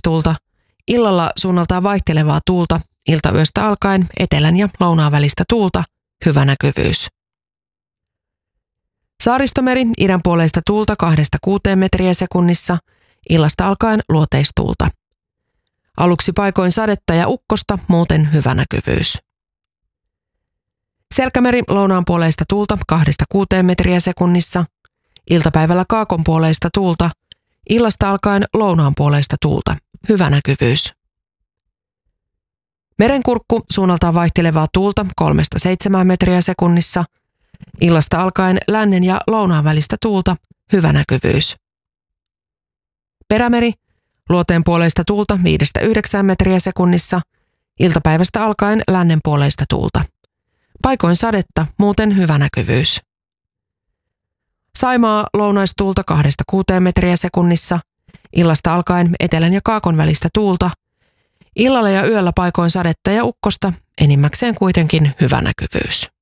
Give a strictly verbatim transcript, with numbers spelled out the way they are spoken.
tuulta, illalla suunnaltaan vaihtelevaa tuulta, iltayöstä alkaen etelän ja lounaan välistä tuulta, hyvä näkyvyys. Saaristomeri, idänpuoleista tuulta kahdesta kuuteen metriä sekunnissa, illasta alkaen luoteistuulta. Aluksi paikoin sadetta ja ukkosta, muuten hyvä näkyvyys. Selkämeri, lounaanpuoleista tuulta kahdesta kuuteen metriä sekunnissa, iltapäivällä kaakonpuoleista tuulta, illasta alkaen lounaanpuoleista tuulta, hyvä näkyvyys. Merenkurkku, suunnaltaan vaihtelevaa tuulta kolmesta seitsemään metriä sekunnissa, illasta alkaen lännen ja lounaan välistä tuulta, hyvä näkyvyys. Perämeri, luoteenpuoleista tuulta viidestä yhdeksään metriä sekunnissa, iltapäivästä alkaen lännenpuoleista tuulta. Paikoin sadetta, muuten hyvä näkyvyys. Saimaa, lounaistuulta kahdesta kuuteen metriä sekunnissa, illasta alkaen etelän ja kaakon välistä tuulta, illalla ja yöllä paikoin sadetta ja ukkosta, enimmäkseen kuitenkin hyvä näkyvyys.